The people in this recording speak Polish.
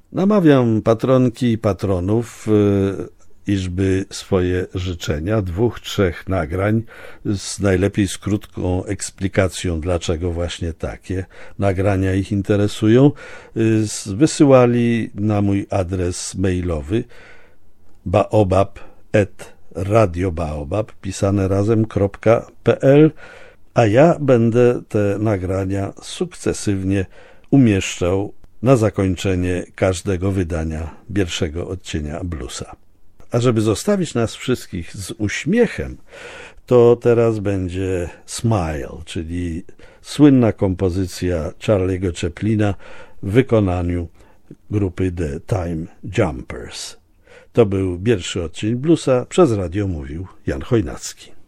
Namawiam patronki i patronów, iżby swoje życzenia, 2-3 nagrań, najlepiej z krótką eksplikacją, dlaczego właśnie takie nagrania ich interesują, wysyłali na mój adres mailowy baobab@radiobaobab, pisane razem.pl, a ja będę te nagrania sukcesywnie umieszczał na zakończenie każdego wydania pierwszego odcienia bluesa. A żeby zostawić nas wszystkich z uśmiechem, to teraz będzie Smile, czyli słynna kompozycja Charlie'ego Chaplina w wykonaniu grupy The Time Jumpers. To był pierwszy odcień bluesa, przez radio mówił Jan Chojnacki.